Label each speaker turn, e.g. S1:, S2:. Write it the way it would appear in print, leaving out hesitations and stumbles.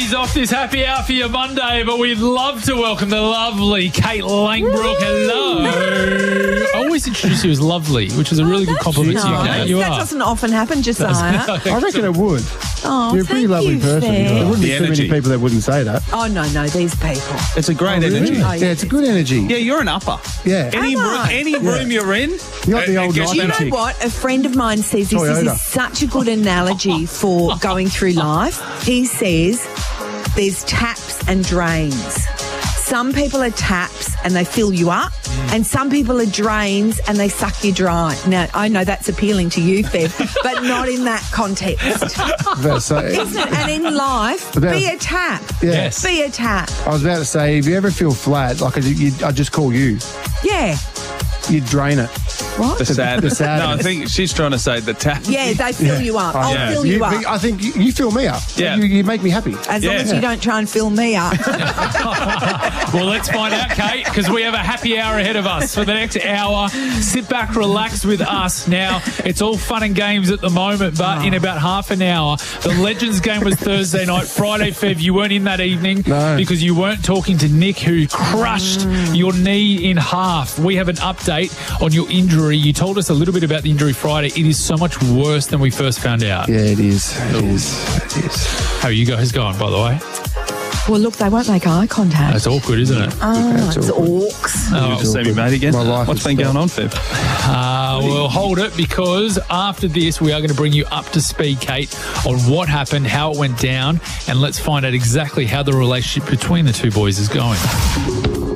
S1: Katie's off this happy hour for your Monday, but we'd love to welcome the lovely Kate Langbroek. Hello. I always introduce you as lovely, which is a really good compliment to you, Kate. You
S2: That
S1: are.
S2: doesn't often happen, Josiah.
S3: I reckon it would.
S2: Oh,
S3: You're a pretty
S2: thank
S3: lovely
S2: you,
S3: person.
S2: Fair.
S3: There wouldn't be
S4: The
S3: too many
S4: energy.
S3: people that wouldn't say that.
S2: Oh, no, these people.
S4: It's a great
S3: Really?
S4: energy.
S2: Oh,
S3: Yeah, it's a good energy.
S4: Yeah, you're an upper.
S3: Yeah.
S4: Any
S2: Am
S4: room,
S2: I?
S4: any room you're in,
S3: You got the
S4: it
S3: old
S4: gets
S3: night
S2: You
S4: better.
S2: know what? A friend of mine says this
S3: Toyota.
S2: is such a good analogy for going through life. He says there's taps and drains. Some people are taps and they fill you up, and some people are drains and they suck you dry. Now, I know that's appealing to you, Fev, but not in that context.
S3: So,
S2: Isn't it? And in life,
S3: But
S2: be a tap.
S3: yeah.
S1: Yes.
S2: Be a tap.
S3: I was about to say, if you ever feel flat, like I'd just call you.
S2: Yeah.
S3: You'd drain it.
S2: What?
S4: The sad.
S3: The sadness.
S4: No, I think she's trying to say the tap.
S2: Yeah, they fill you up. I'll
S4: Yeah.
S2: fill you up.
S3: I think you fill me up.
S4: Yeah.
S3: You make me happy.
S2: As long as you don't try and fill me up.
S1: Well, let's find out, Kate, because we have a happy hour ahead of us. For the next hour, sit back, relax with us. Now, it's all fun and games at the moment, but in about half an hour, the Legends game was Thursday night. Friday, Fev, you weren't in that evening because you weren't talking to Nick, who crushed your knee in half. We have an update on your injury. You told us a little bit about the injury Friday. It is so much worse than we first found out.
S3: Yeah, it is. It is.
S1: How are you guys going, by the way?
S2: Well, look, they won't make eye contact.
S1: That's awkward, isn't it?
S2: Oh, it's orcs.
S4: Oh, see me, mate, again.
S3: My life
S4: What's
S3: is
S4: been
S3: stopped.
S4: going on, Fev?
S1: We'll hold it because after this, we are going to bring you up to speed, Kate, on what happened, how it went down, and let's find out exactly how the relationship between the two boys is going.